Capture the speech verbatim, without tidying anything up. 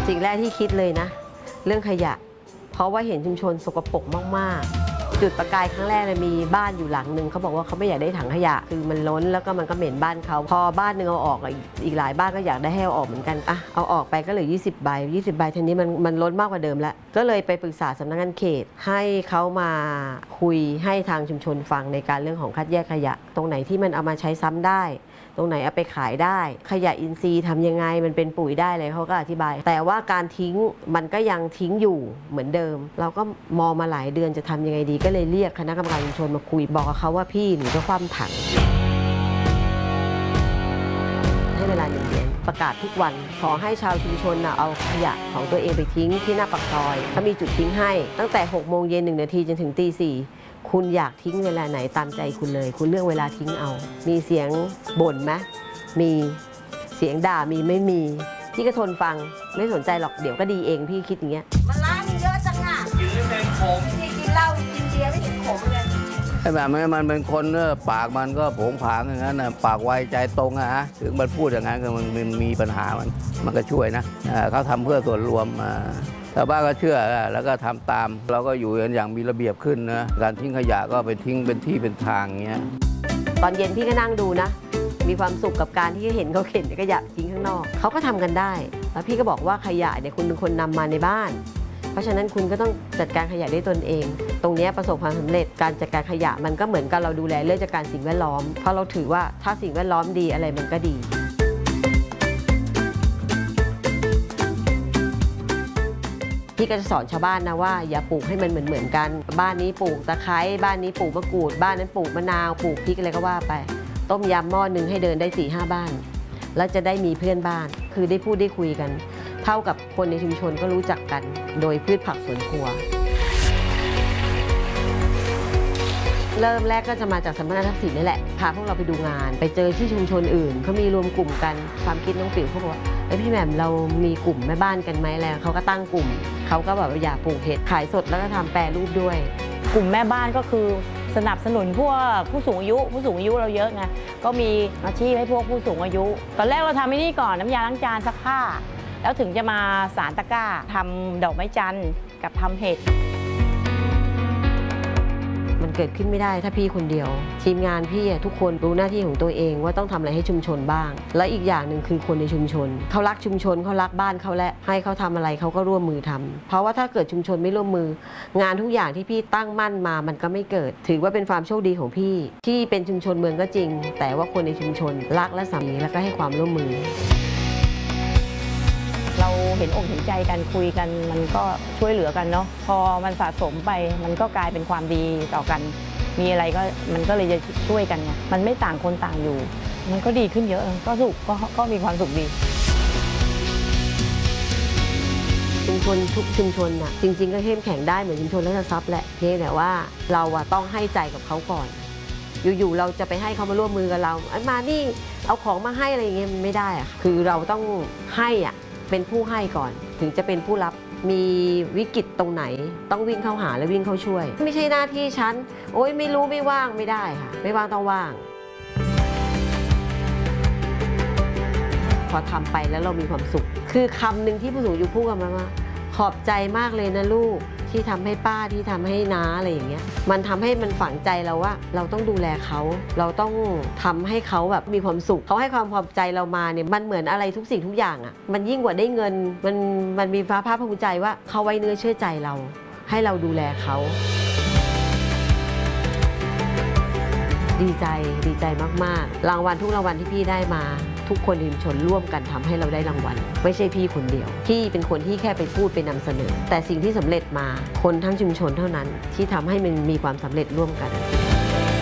สิ่งแรกที่คิดเลยนะเรื่องขยะเพราะว่าเห็นชุมชนสกปรกมากๆจุดประกายครั้งแรกเลยมีบ้านอยู่หลังหนึ่งเขาบอกว่าเขาไม่อยากได้ถังขยะคือมันล้นแล้วก็มันก็เหม็นบ้านเขาพอบ้านหนึ่งเอาออกอีกหลายบ้านก็อยากได้ให้เอาออกเหมือนกันอ่ะเอาออกไปก็เหลือยี่สิบใบยี่สิบใบทีนี้มันมันล้นมากกว่าเดิมแล้วก็เลยไปปรึกษาสำนักงานเขตให้เขามาคุยให้ทางชุมชนฟังในการเรื่องของคัดแยกขยะตรงไหนที่มันเอามาใช้ซ้ำได้ตรงไหนเอาไปขายได้ขยะอินทรีย์ทำยังไงมันเป็นปุ๋ยได้เลยเขาก็อธิบายแต่ว่าการทิ้งมันก็ยังทิ้งอยู่เหมือนเดิมเราก็มองมาหลายเดือนจะทำยังไงดีก็เลยเรียกคณะกรรมการชุมชนมาคุยบอกกับเขาว่าพี่หนูจะคว่ำถังให้เวลาหนึ่งเดือนประกาศทุกวันขอให้ชาวชุมชนเอาขยะของตัวเองไปทิ้งที่หน้าปากซอยเขามีจุดทิ้งให้ตั้งแต่หกโมงเย็นหนึ่งนาทีจนถึงตีสี่คุณอยากทิ้งเวลาไหนตามใจคุณเลยคุณเลือกเวลาทิ้งเอามีเสียงบ่นไหมมีเสียงด่ามีไม่มีพี่ก็ทนฟังไม่สนใจหรอกเดี๋ยวก็ดีเองพี่คิดอย่างเงี้ยมันร้านมีเยอะจังอ่ะกินไม่เป็นขมพี่กินเหล้ากินเบียร์ไม่เห็นขมเลยไอ้แบบมันเป็นคนเนอะปากมันก็โผงผางอย่างนั้นนะปากไวใจตรงอะฮะถึงมันพูดอย่างนั้นคือมันมีปัญหามันมันก็ช่วยนะเขาทำเพื่อส่วนรวมชาวบ้านก็เชื่อแล้วก็ทำตามเราก็อยู่กันอย่างมีระเบียบขึ้นนะการทิ้งขยะก็ไปทิ้งเป็นที่เป็นทางเงี้ยตอนเย็นพี่ก็นั่งดูนะมีความสุขกับการที่เห็นเขาเข็นขยะทิ้งข้างนอกเขาก็ทำกันได้แล้วพี่ก็บอกว่าขยะเนี่ยคุณเป็นคนนำมาในบ้านเพราะฉะนั้นคุณก็ต้องจัดการขยะด้วยตนเองตรงนี้ประสบความสำเร็จการจัดการขยะมันก็เหมือนกับเราดูแลเรื่องจัดการสิ่งแวดล้อมเพราะเราถือว่าถ้าสิ่งแวดล้อมดีอะไรมันก็ดีพี่ก็จะสอนชาวบ้านนะว่าอย่าปลูกให้มันเหมือนเหมือนกันบ้านนี้ปลูกตะไคร้บ้านนี้ปลูกมะกรูดบ้านนั้นปลูกมะนาวปลูกพริกอะไรก็ว่าไปต้มยำหม้อหนึ่งให้เดินได้สี่ห้าบ้านแล้วจะได้มีเพื่อนบ้านคือได้พูดได้คุยกันเท่ากับคนในชุมชนก็รู้จักกันโดยพืชผักสวนครัวเริ่มแรกก็จะมาจากสำนักงานทรัพย์สินนี่แหละพาพวกเราไปดูงานไปเจอที่ชุมชนอื่นเขามีรวมกลุ่มกันความคิดน้องปิ๋วเขาบอกว่าไอพี่แหม่มเรามีกลุ่มแม่บ้านกันไหมแล้วเขาก็ตั้งกลุ่มเขาก็แบบอยากปลูกเห็ดขายสดแล้วก็ทำแปรรูปด้วยกลุ่มแม่บ้านก็คือสนับสนุนพวกผู้สูงอายุผู้สูงอายุเราเยอะไงก็มีอาชีพให้พวกผู้สูงอายุตอนแรกเราทำไอ้นี่ก่อนน้ำยาล้างจานซักผ้าแล้วถึงจะมาสารตะกร้าทำดอกไม้จันทร์กับทำเห็ดมันเกิดขึ้นไม่ได้ถ้าพี่คนเดียวทีมงานพี่ทุกคนรู้หน้าที่ของตัวเองว่าต้องทำอะไรให้ชุมชนบ้างและอีกอย่างหนึ่งคือคนในชุมชนเขารักชุมชนเขารักบ้านเขาและให้เขาทำอะไรเขาก็ร่วมมือทำเพราะว่าถ้าเกิดชุมชนไม่ร่วมมืองานทุกอย่างที่พี่ตั้งมั่นมามันก็ไม่เกิดถือว่าเป็นความโชคดีของพี่ที่เป็นชุมชนเมืองก็จริงแต่ว่าคนในชุมชนรักและสามัคคีและก็ให้ความร่วมมือเราเห็นอกเห็นใจกันคุยกันมันก็ช่วยเหลือกันเนาะพอมันสะสมไปมันก็กลายเป็นความดีต่อกันมีอะไรก็มันก็เลยจะช่วยกันไงมันไม่ต่างคนต่างอยู่มันก็ดีขึ้นเยอะก็สุขก็ก็มีความสุขดีชุมชนทุกชุมชนน่ะจริงๆก็เข้มแข็งได้เหมือนชุมชนราชทรัพย์แหละเพียงแต่ว่าเราอะต้องให้ใจกับเขาก่อนอยู่ๆเราจะไปให้เขามาร่วมมือกับเรามานี่เอาของมาให้อะไรอย่างเงี้ยมันไม่ได้อะคือเราต้องให้อะเป็นผู้ให้ก่อนถึงจะเป็นผู้รับมีวิกฤตตรงไหนต้องวิ่งเข้าหาและวิ่งเข้าช่วยไม่ใช่หน้าที่ฉันโอ๊ยไม่รู้ไม่ว่างไม่ได้ค่ะไม่ว่างต้องว่างพอทำไปแล้วเรามีความสุขคือคำหนึ่งที่ผู้สูงอายุพูดกันมาว่าขอบใจมากเลยนะลูกที่ทำให้ป้าที่ทำให้น้าอะไรอย่างเงี้ยมันทำให้มันฝังใจเราว่าเราต้องดูแลเขาเราต้องทำให้เขาแบบมีความสุขเขาให้ความพอใจเรามาเนี่ยมันเหมือนอะไรทุกสิ่งทุกอย่างอ่ะมันยิ่งกว่าได้เงินมันมันมีภาพภูมิใจว่าเขาไว้เนื้อเชื่อใจเราให้เราดูแลเขาดีใจดีใจมากๆรางวัลทุกรางวัลที่พี่ได้มาทุกคนในชุมชนร่วมกันทำให้เราได้รางวัลไม่ใช่พี่คนเดียวพี่เป็นคนที่แค่ไปพูดไปนำเสนอแต่สิ่งที่สำเร็จมาคนทั้งชุมชนเท่านั้นที่ทำให้มันมีความสำเร็จร่วมกัน